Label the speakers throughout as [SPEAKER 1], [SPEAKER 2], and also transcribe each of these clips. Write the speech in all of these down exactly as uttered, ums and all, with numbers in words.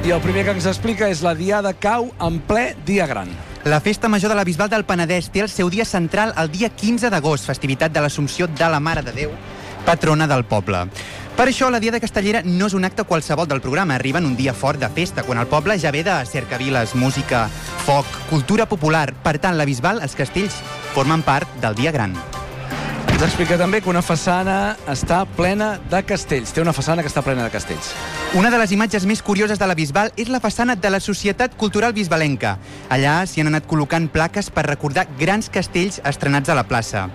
[SPEAKER 1] I el primer que ens explica és la Diada cau en ple dia gran.
[SPEAKER 2] La Festa Major de la Bisbal del Penedès té el seu dia central el dia quinze d'agost, festivitat de l'Assumpció de la Mare de Déu, patrona del poble. Per això, la Diada Castellera no és un acte qualsevol del programa. Arriba en un dia fort de festa, quan el poble ja ve de cercaviles, música, foc, cultura popular. Per tant, la Bisbal, els castells, formen part del dia gran.
[SPEAKER 1] Ens explica també que una façana està plena de castells. Té una façana que està plena de castells.
[SPEAKER 2] Una de les imatges més curioses de la Bisbal és la façana de la Societat Cultural Bisbalenca. Allà s'hi han anat col·locant plaques per recordar grans castells estrenats a la plaça.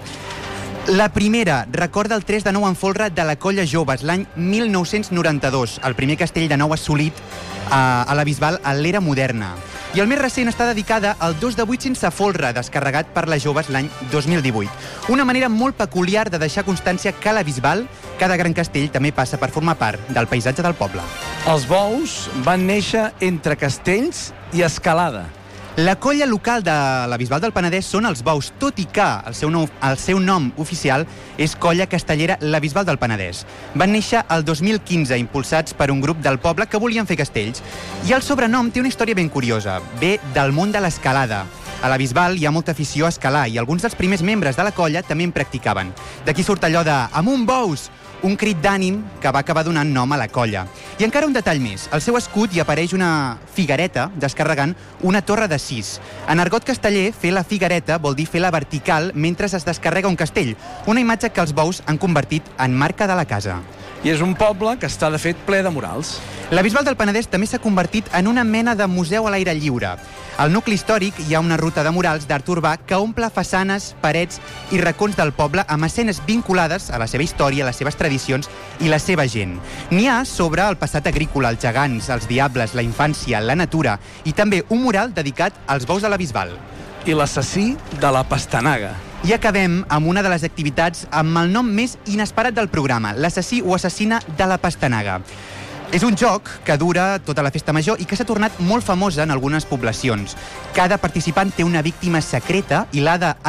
[SPEAKER 2] La primera recorda el tres de nou en folre de la Colla Joves, l'any mil nou-cents noranta-dos, el primer castell de nou assolit a, a la Bisbal a l'era moderna. I el més recent està dedicada al dos de vuit sense folre, descarregat per les Joves l'any dos mil divuit. Una manera molt peculiar de deixar constància que a la Bisbal cada gran castell també passa per formar part del paisatge del poble.
[SPEAKER 1] Els bous van néixer entre castells i escalada.
[SPEAKER 2] La colla local de la Bisbal del Penedès són els bous, tot i que el seu nom, el seu nom oficial és Colla Castellera La Bisbal del Penedès. Van néixer el dos mil quinze, impulsats per un grup del poble que volien fer castells. I el sobrenom té una història ben curiosa. Ve del món de l'escalada. A la Bisbal hi ha molta afició a escalar i alguns dels primers membres de la colla també en practicaven. D'aquí surt allò de «Amunt, bous!», un crit d'ànim que va acabar donant nom a la colla. I encara un detall més. Al seu escut hi apareix una figuereta descarregant una torre de sis. En argot casteller, fer la figuereta vol dir fer la vertical mentre es descarrega un castell, una imatge que els bous han convertit en marca de la casa.
[SPEAKER 1] I és un poble que està, de fet, ple de murals.
[SPEAKER 2] La Bisbal del Penedès també s'ha convertit en una mena de museu a l'aire lliure. Al nucli històric hi ha una ruta de murals d'art urbà que omple façanes, parets i racons del poble amb escenes vinculades a la seva història, les seves tradicions i la seva gent. N'hi ha sobre el passat agrícola, els gegants, els diables, la infància, la natura i també un mural dedicat als bous de la Bisbal.
[SPEAKER 1] I l'assassí de la pastanaga.
[SPEAKER 2] I acabem amb una de les activitats amb el nom més inesperat del programa, l'assassí o assassina de la pastanaga. És un joc que dura tota la festa major i que s'ha tornat molt famosa en algunes poblacions. Cada participant té una víctima secreta i l'ha de